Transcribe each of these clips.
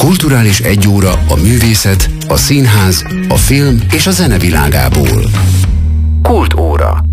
Kulturális egyóra a művészet, a színház, a film és a zene világából. Kultóra.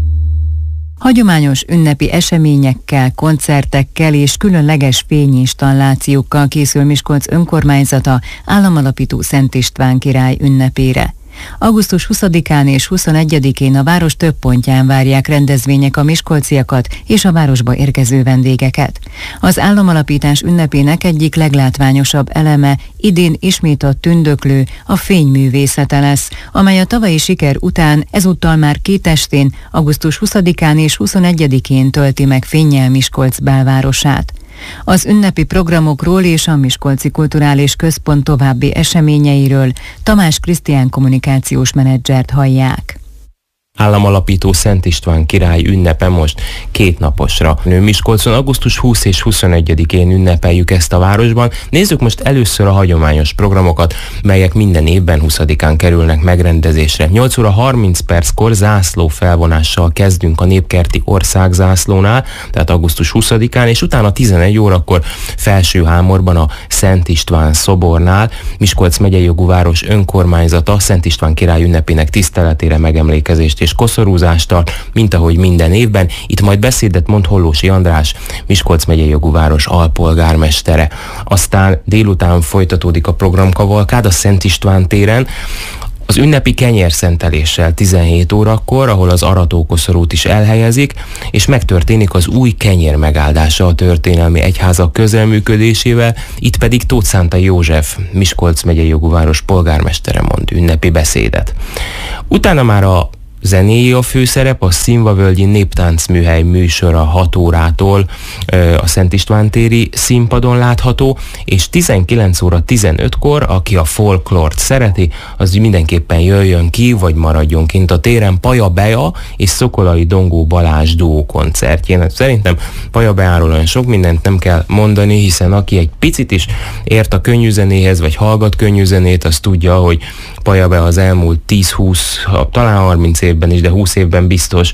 Hagyományos ünnepi eseményekkel, koncertekkel és különleges fényinstallációkkal készül Miskolc önkormányzata államalapító Szent István király ünnepére. Augusztus 20-án és 21-én a város több pontján várják rendezvények a miskolciakat és a városba érkező vendégeket. Az államalapítás ünnepének egyik leglátványosabb eleme idén ismét a tündöklő, a fényművészete lesz, amely a tavalyi siker után ezúttal már két estén, augusztus 20-án és 21-én tölti meg fénnyel Miskolc belvárosát. Az ünnepi programokról és a Miskolci Kulturális Központ további eseményeiről Tamás Krisztián kommunikációs menedzsert hallják. Államalapító Szent István király ünnepe most 2 naposra nő Miskolcon. Augusztus 20 és 21-én ünnepeljük ezt a városban. Nézzük most először a hagyományos programokat, melyek minden évben 20-án kerülnek megrendezésre. 8 óra 30 perckor zászló felvonással kezdünk a Népkerti Országzászlónál, tehát augusztus 20-án, és utána 11 órakor Felsőhámorban a Szent István szobornál Miskolc megyei jogú város önkormányzata Szent István király ünnepének tiszteletére megemlékezést és koszorúzást tart, mint ahogy minden évben. Itt majd beszédet mond Hollósi András, Miskolc megyei jogú város alpolgármestere. Aztán délután folytatódik a programkavalkád a Szent István téren, az ünnepi kenyérszenteléssel 17 órakor, ahol az aratókoszorút is elhelyezik, és megtörténik az új kenyér megáldása a történelmi egyházak közelműködésével, itt pedig Tóth Szántai József, Miskolc megyei jogú város polgármestere mond ünnepi beszédet. Utána már a zenéi a főszerep, a Színvavölgyi Néptáncműhely műsora 6 órától a Szent István téri színpadon látható, és 19 óra 15-kor, aki a folklort szereti, az mindenképpen jöjjön ki, vagy maradjon kint a téren Paja Bea és Szokolai Dongó Balázs duó koncertjén. Szerintem Paja Beáról olyan sok mindent nem kell mondani, hiszen aki egy picit is ért a könnyűzenéhez, vagy hallgat könnyűzenét, az tudja, hogy Paja Bea az elmúlt 10-20, talán 30 évben is, de 20 évben biztos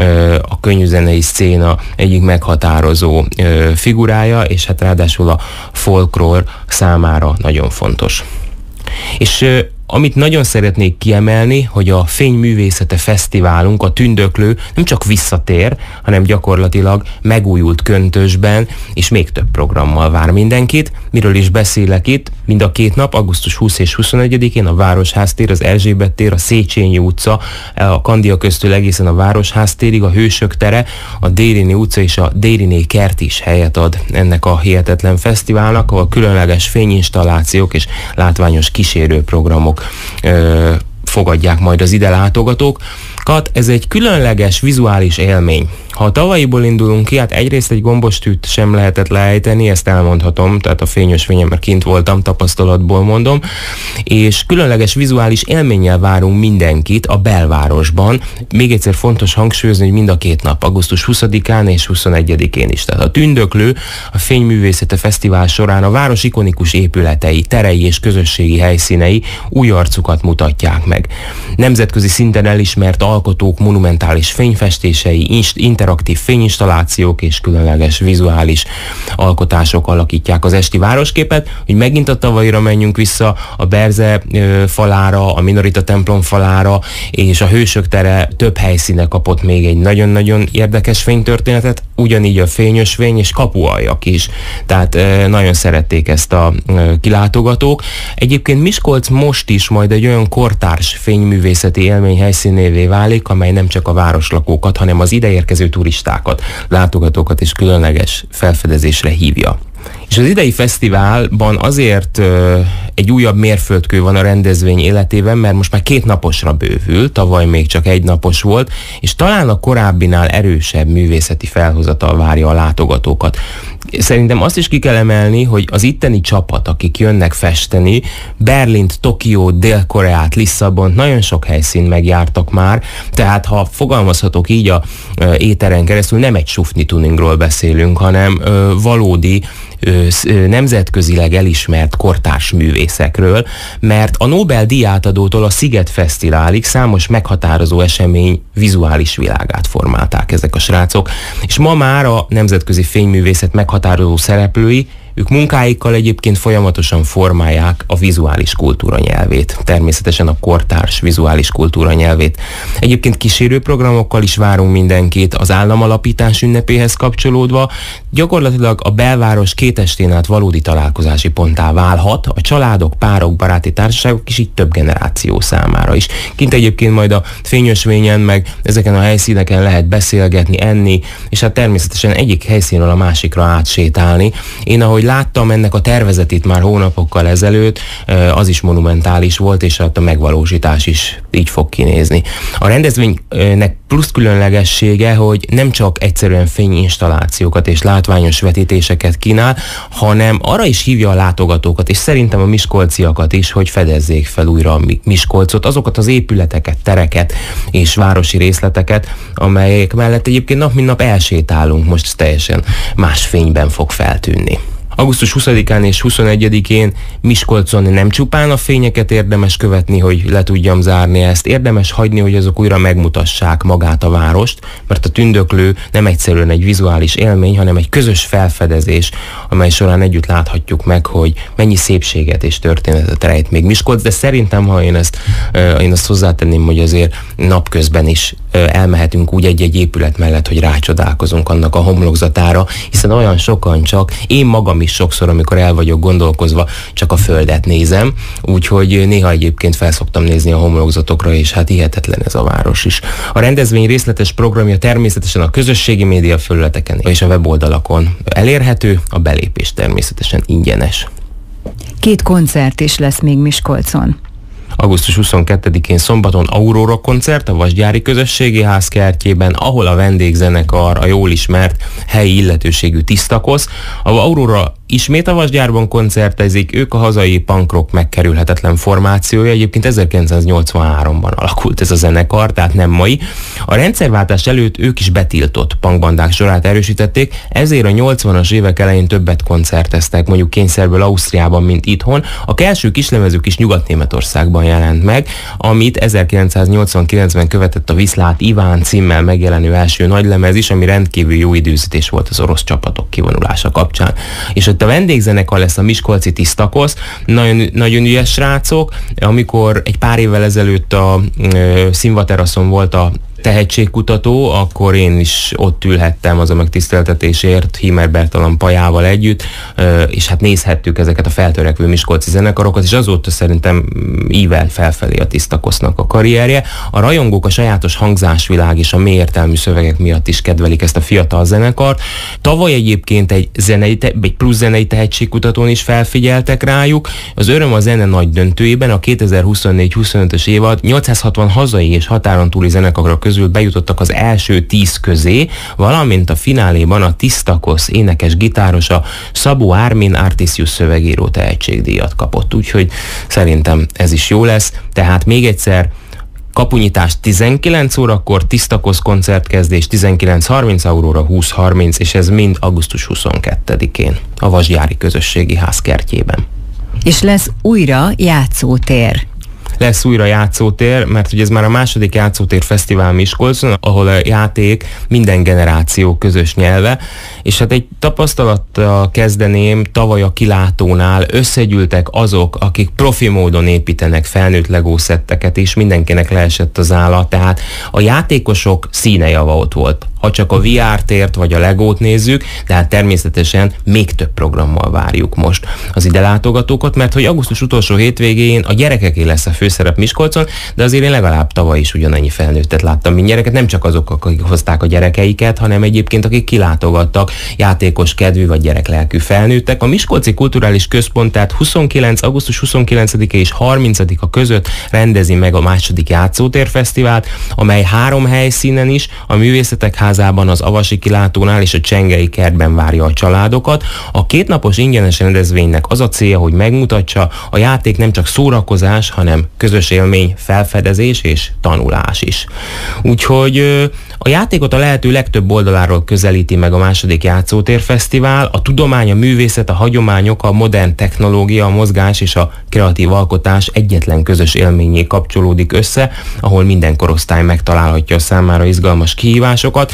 a könnyűzenei szcéna egyik meghatározó figurája, és hát ráadásul a folklór számára nagyon fontos. És amit nagyon szeretnék kiemelni, hogy a Fényművészete Fesztiválunk, a Tündöklő nem csak visszatér, hanem gyakorlatilag megújult köntösben, és még több programmal vár mindenkit. Miről is beszélek itt? Mind a 2 nap, augusztus 20 és 21-én a Városház tér, az Erzsébet tér, a Széchenyi utca, a Kandia köztől egészen a Városház térig, a Hősök tere, a Dériné utca és a Dériné kert is helyet ad ennek a hihetetlen fesztiválnak, ahol különleges fényinstallációk és látványos kísérőprogramok fogadják majd az ide látogatókat. Ez egy különleges vizuális élmény. Ha a tavalyiból indulunk ki, hát egyrészt egy gombostűt sem lehetett lejteni, ezt elmondhatom, tehát a fényes fényem, mert kint voltam, tapasztalatból mondom, és különleges vizuális élménnyel várunk mindenkit a belvárosban. Még egyszer fontos hangsúlyozni, hogy mind a 2 nap, augusztus 20-án és 21-én is. Tehát a Tündöklő, a Fényművészete Fesztivál során a város ikonikus épületei, terei és közösségi helyszínei új arcukat mutatják meg. Nemzetközi szinten elismert alkotók monumentális fényfestései, interaktív fényinstallációk és különleges vizuális alkotások alakítják az esti városképet. Hogy megint a tavalyra menjünk vissza, a Berze falára, a Minorita templom falára és a Hősök tere több helyszíne kapott még egy nagyon-nagyon érdekes fénytörténetet, ugyanígy a Fényösvény és Kapualjak is. Tehát nagyon szerették ezt a kilátogatók. Egyébként Miskolc most is majd egy olyan kortárs fényművészeti élmény helyszínévé válik, amely nem csak a városlakókat, hanem az ideérkező turistákat, látogatókat is különleges felfedezésre hívja. És az idei fesztiválban azért egy újabb mérföldkő van a rendezvény életében, mert most már 2 naposra bővül, tavaly még csak 1 napos volt, és talán a korábbinál erősebb művészeti felhozatal várja a látogatókat. Szerintem azt is ki kell emelni, hogy az itteni csapat, akik jönnek festeni, Berlint, Tokiót, Dél-Koreát, Lisszabont, nagyon sok helyszín megjártak már, tehát ha fogalmazhatok így a éteren keresztül, nem egy sufni tuningról beszélünk, hanem valódi nemzetközileg elismert kortárs művészekről, mert a Nobel-díj átadótól a Sziget Fesztiválig számos meghatározó esemény vizuális világát formálták ezek a srácok, és ma már a nemzetközi fényművészet meghatározó szereplői Ők munkáikkal egyébként folyamatosan formálják a vizuális kultúra nyelvét, természetesen a kortárs vizuális kultúra nyelvét. Egyébként kísérőprogramokkal is várunk mindenkit az államalapítás ünnepéhez kapcsolódva. Gyakorlatilag a belváros 2 estén át valódi találkozási ponttá válhat a családok, párok, baráti társaságok is, így több generáció számára is. Kint egyébként majd a fényösvényen, meg ezeken a helyszíneken lehet beszélgetni, enni, és hát természetesen egyik helyszínről a másikra átsétálni. Én ahogy láttam ennek a tervezetét már hónapokkal ezelőtt, az is monumentális volt, és hát a megvalósítás is így fog kinézni. A rendezvénynek plusz különlegessége, hogy nem csak egyszerűen fényinstallációkat és látványos vetítéseket kínál, hanem arra is hívja a látogatókat, és szerintem a miskolciakat is, hogy fedezzék fel újra a Miskolcot, azokat az épületeket, tereket és városi részleteket, amelyek mellett egyébként nap mint nap elsétálunk, most teljesen más fényben fog feltűnni. Augusztus 20-án és 21-én Miskolcon nem csupán a fényeket érdemes követni, hogy le tudjam zárni ezt, érdemes hagyni, hogy azok újra megmutassák magát a várost, mert a tündöklő nem egyszerűen egy vizuális élmény, hanem egy közös felfedezés, amely során együtt láthatjuk meg, hogy mennyi szépséget és történetet rejt még Miskolc, de szerintem, ha én ezt hozzátenném, hogy azért napközben is elmehetünk úgy egy-egy épület mellett, hogy rácsodálkozunk annak a homlokzatára, hiszen olyan sokan csak, én magam is sokszor, amikor el vagyok gondolkozva, csak a földet nézem, úgyhogy néha egyébként felszoktam nézni a homlokzatokra, és hát hihetetlen ez a város is. A rendezvény részletes programja természetesen a közösségi média felületeken és a weboldalakon elérhető, a belépés természetesen ingyenes. 2 koncert is lesz még Miskolcon. Augusztus 22-én szombaton Aurora koncert a Vasgyári Közösségi Ház kertjében, ahol a vendégzenekar a jól ismert helyi illetőségű Tisztakosz. A Aurora ismét a Vasgyárban koncertezik, ők a hazai punk rock megkerülhetetlen formációja, egyébként 1983-ban alakult ez a zenekar, tehát nem mai. A rendszerváltás előtt ők is betiltott punkbandák sorát erősítették, ezért a 80-as évek elején többet koncerteztek, mondjuk kényszerből Ausztriában, mint itthon. A első kislemezük is Nyugat-Németországban jelent meg, amit 1989-ben követett a Viszlát Iván címmel megjelenő első nagylemez is, ami rendkívül jó időzítés volt az orosz csapatok kivonulása kapcsán. És ott a vendégzenekar lesz a miskolci Tisztakosz, nagyon ügyes srácok. Amikor egy pár évvel ezelőtt a Színvateraszon volt a tehetségkutató, akkor én is ott ülhettem az a megtiszteltetésért Hímer Bertalan Pajával együtt, és hát nézhettük ezeket a feltörekvő miskolci zenekarokat, és azóta szerintem ível felfelé a Tisztakosznak a karrierje. A rajongók a sajátos hangzásvilág és a mély értelmű szövegek miatt is kedvelik ezt a fiatal zenekart. Tavaly egyébként egy plusz zenei tehetségkutatón is felfigyeltek rájuk. Az Öröm a zene nagy döntőjében a 2024-25-ös évad 860 hazai és határon túli zenekarok közül bejutottak az első 10 közé, valamint a fináléban a Tisztakosz énekes gitárosa Szabó Ármin Artisius szövegíró tehetségdíjat kapott. Úgyhogy szerintem ez is jó lesz. Tehát még egyszer, kapunyitás 19 órakor, Tisztakosz koncertkezdés 19:30, Aurora 20:30, és ez mind augusztus 22-én a Vasgyári Közösségi Ház kertjében. És lesz újra játszótér. Lesz újra játszótér, mert ugye ez már a második játszótér fesztivál Miskolcon, ahol a játék minden generáció közös nyelve, és hát egy tapasztalattal kezdeném, tavaly a Kilátónál összegyűltek azok, akik profi módon építenek felnőtt Lego szetteket is, mindenkinek leesett az álla, tehát a játékosok színejava ott volt. Ha csak a VR tért vagy a Legót nézzük, de hát természetesen még több programmal várjuk most az ide látogatókat, mert hogy augusztus utolsó hétvégén a gyerekeké lesz a főszerep Miskolcon, de azért én legalább tavaly is ugyanannyi felnőttet láttam, mint gyereket, nem csak azok, akik hozták a gyerekeiket, hanem egyébként akik kilátogattak, játékos kedvű vagy gyereklelkű felnőttek. A Miskolci Kulturális Központ tehát augusztus 29-e és 30-a között rendezi meg a második játszótérfesztivált, amely 3 helyszínen is, a Művészetek Házában, az Avasi Kilátónál és a Csengei kertben várja a családokat. A 2 napos ingyenes rendezvénynek az a célja, hogy megmutatsa, a játék nem csak szórakozás, hanem közös élmény, felfedezés és tanulás is. Úgyhogy a játékot a lehető legtöbb oldaláról közelíti meg a második játszótérfesztivál. A tudomány, a művészet, a hagyományok, a modern technológia, a mozgás és a kreatív alkotás egyetlen közös élményé kapcsolódik össze, ahol minden korosztály megtalálhatja a számára izgalmas kihívásokat.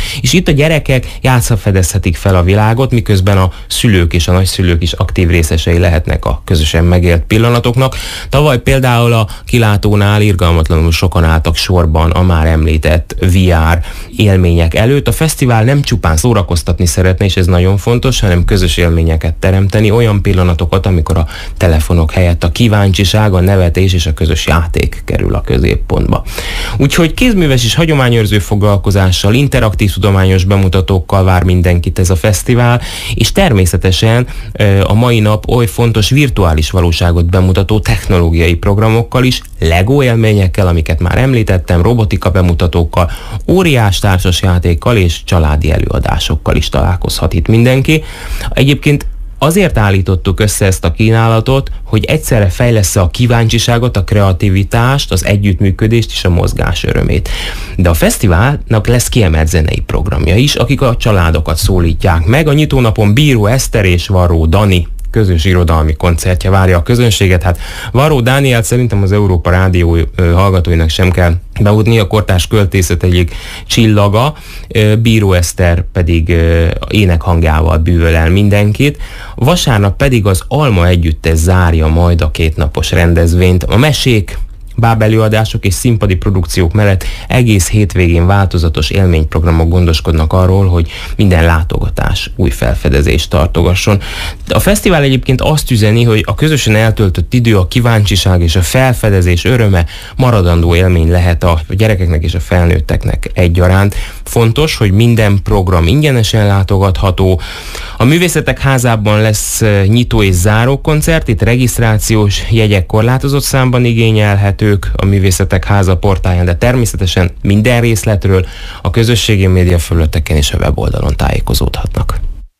és itt a gyerekek játszafedezhetik fel a világot, miközben a szülők és a nagyszülők is aktív részesei lehetnek a közösen megélt pillanatoknak. Tavaly például a kilátónál irgalmatlanul sokan álltak sorban a már említett VR élmények előtt. A fesztivál nem csupán szórakoztatni szeretne, és ez nagyon fontos, hanem közös élményeket teremteni, olyan pillanatokat, amikor a telefonok helyett a kíváncsiság, a nevetés és a közös játék kerül a középpontba. Úgyhogy kézműves és hagyományőrző foglalkozással, interaktív tudományos bemutatókkal vár mindenkit ez a fesztivál, és természetesen a mai nap oly fontos virtuális valóságot bemutató technológiai programokkal is, Lego élményekkel, amiket már említettem, robotika bemutatókkal, óriás társasjátékkal és családi előadásokkal is találkozhat itt mindenki. Egyébként azért állítottuk össze ezt a kínálatot, hogy egyszerre fejlessze a kíváncsiságot, a kreativitást, az együttműködést és a mozgás örömét. De a fesztiválnak lesz kiemelt zenei programja is, akik a családokat szólítják meg. A nyitónapon Bíró Eszter és Varró Dani közös irodalmi koncertje várja a közönséget. Hát Varró Dánielt szerintem az Európa Rádió hallgatóinak sem kell bemutatni, a kortárs költészet egyik csillaga, Bíró Eszter pedig énekhangjával bűvöl el mindenkit. Vasárnap pedig az Alma Együttes zárja majd a kétnapos rendezvényt. A mesék, bábelőadások és színpadi produkciók mellett egész hétvégén változatos élményprogramok gondoskodnak arról, hogy minden látogatás új felfedezést tartogasson. A fesztivál egyébként azt üzeni, hogy a közösen eltöltött idő, a kíváncsiság és a felfedezés öröme maradandó élmény lehet a gyerekeknek és a felnőtteknek egyaránt. Fontos, hogy minden program ingyenesen látogatható. A Művészetek Házában lesz nyitó és záró koncert, itt regisztrációs jegyek korlátozott számban igényelhetők a Művészetek Háza portáján, de természetesen minden részletről a közösségi média felületeken és a weboldalon tájékozódhatnak.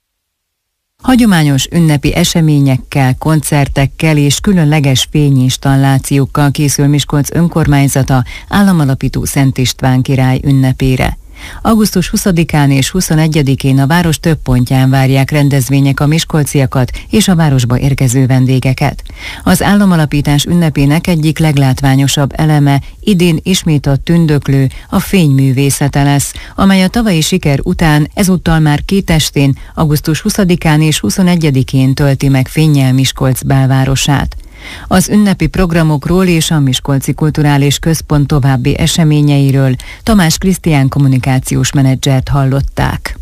Hagyományos ünnepi eseményekkel, koncertekkel és különleges fényinstallációkkal készül Miskolc önkormányzata államalapító Szent István király ünnepére. Augusztus 20-án és 21-én a város több pontján várják rendezvények a miskolciakat és a városba érkező vendégeket. Az államalapítás ünnepének egyik leglátványosabb eleme idén ismét a tündöklő, a fényművészete lesz, amely a tavalyi siker után ezúttal már két estén, augusztus 20-án és 21-én tölti meg fénnyel Miskolc belvárosát. Az ünnepi programokról és a Miskolci Kulturális Központ további eseményeiről Tamás Krisztián kommunikációs menedzsert hallották.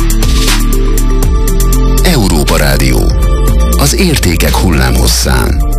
Európa Rádió. Az értékek hullámhosszán.